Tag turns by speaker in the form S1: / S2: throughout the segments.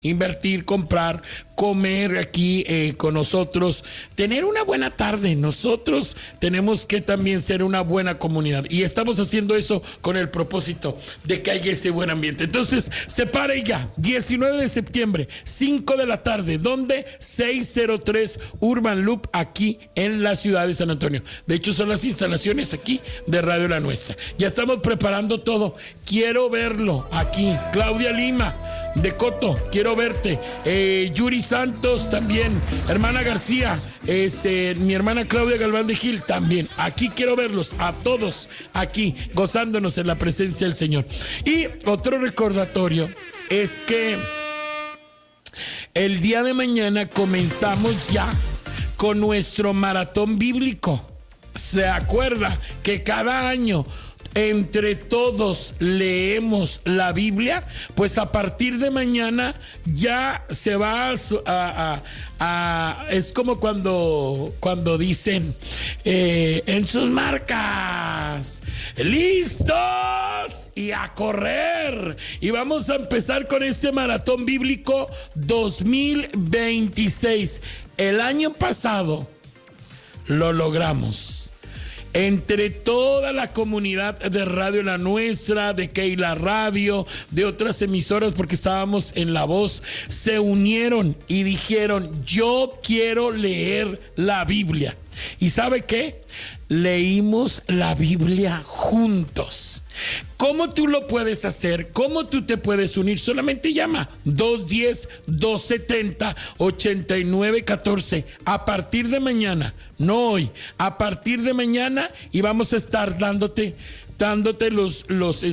S1: invertir, comprar, comer aquí con nosotros, tener una buena tarde. Nosotros tenemos que también ser una buena comunidad y estamos haciendo eso con el propósito de que haya ese buen ambiente. Entonces, se pare ya, 19 de septiembre, 5 de la tarde, donde 603 Urban Loop, aquí en la ciudad de San Antonio. De hecho, son las instalaciones aquí de Radio La Nuestra. Ya estamos preparando todo. Quiero verlo aquí. Claudia Lima de Coto, quiero verte. Yuri Santos también, hermana García, mi hermana Claudia Galván de Gil también. Aquí quiero verlos a todos aquí gozándonos en la presencia del Señor. Y otro recordatorio es que el día de mañana comenzamos ya con nuestro maratón bíblico. ¿Se acuerda que cada año entre todos leemos la Biblia? Pues a partir de mañana ya se va es como cuando dicen en sus marcas, listos y a correr. Y vamos a empezar con este maratón bíblico 2026. El año pasado lo logramos. Entre toda la comunidad de Radio La Nuestra, de Keila Radio, de otras emisoras, porque estábamos en La Voz, se unieron y dijeron: yo quiero leer la Biblia. ¿Y sabe qué? Leímos la Biblia juntos. ¿Cómo tú lo puedes hacer? ¿Cómo tú te puedes unir? Solamente llama 210-270-8914 a partir de mañana, no hoy, a partir de mañana, y vamos a estar dándote los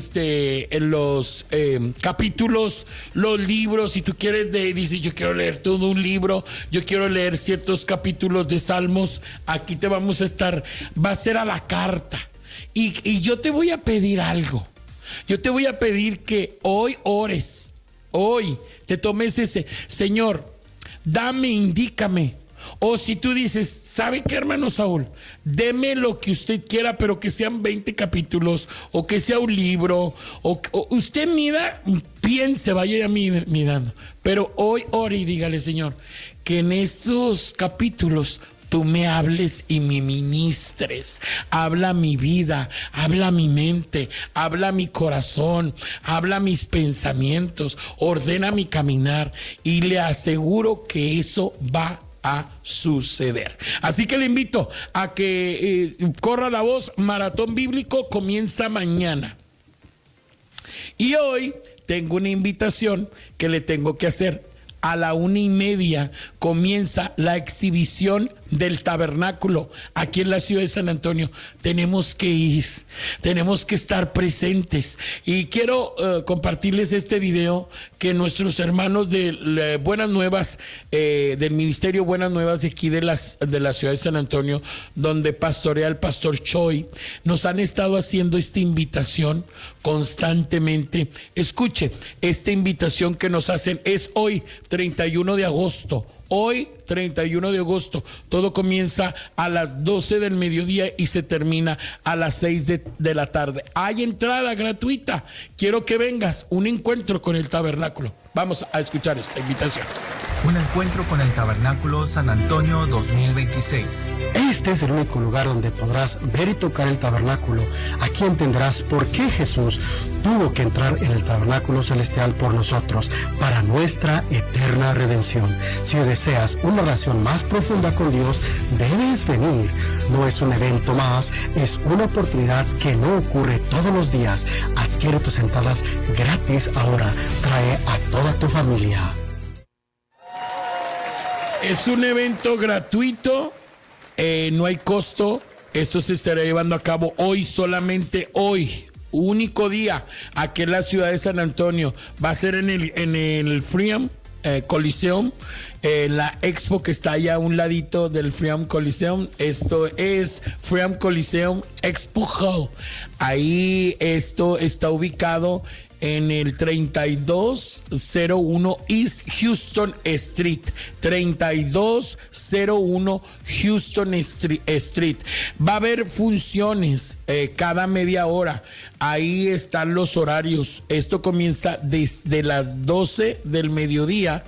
S1: capítulos, los libros. Si tú quieres dices, yo quiero leer todo un libro, yo quiero leer ciertos capítulos de Salmos, aquí te vamos a estar, va a ser a la carta. Y yo te voy a pedir algo. Yo te voy a pedir que hoy ores, hoy te tomes ese, Señor, dame, indícame. O si tú dices, ¿sabe qué, hermano Saúl? Deme lo que usted quiera, pero que sean 20 capítulos, o que sea un libro, o usted mida, piense, vaya mirando. Pero hoy ore y dígale, Señor, que en esos capítulos tú me hables y me ministres. Habla mi vida, habla mi mente, habla mi corazón, habla mis pensamientos, ordena mi caminar, y le aseguro que eso va a suceder. Así que le invito a que corra la voz. Maratón Bíblico comienza mañana. Y hoy tengo una invitación que le tengo que hacer. A la 1:30 comienza la exhibición del tabernáculo aquí en la ciudad de San Antonio. Tenemos que ir, tenemos que estar presentes. Y quiero compartirles este video que nuestros hermanos de Buenas Nuevas, del Ministerio Buenas Nuevas de aquí de la ciudad de San Antonio, donde pastorea el pastor Choi, nos han estado haciendo esta invitación constantemente. Escuche, esta invitación que nos hacen es hoy, 31 de agosto. Hoy, 31 de agosto, todo comienza a las 12 del mediodía y se termina a las 6 de la tarde. Hay entrada gratuita. Quiero que vengas, un encuentro con el tabernáculo. Vamos a escuchar esta invitación.
S2: Un encuentro con el Tabernáculo San Antonio 2026.
S3: Este es el único lugar donde podrás ver y tocar el tabernáculo. Aquí entenderás por qué Jesús tuvo que entrar en el tabernáculo celestial por nosotros, para nuestra eterna redención. Si deseas una relación más profunda con Dios, debes venir. No es un evento más, es una oportunidad que no ocurre todos los días. Adquiere tus entradas gratis ahora. Trae a toda tu familia.
S1: Es un evento gratuito, no hay costo. Esto se estará llevando a cabo hoy, solamente hoy, único día, aquí en la ciudad de San Antonio. Va a ser en el Freedom Coliseum, la expo que está allá a un ladito del Freedom Coliseum. Esto es Freedom Coliseum Expo Hall. Ahí esto está ubicado en el 3201 East Houston Street. 3201 Houston Street. Va a haber funciones cada media hora. Ahí están los horarios. Esto comienza desde las 12 del mediodía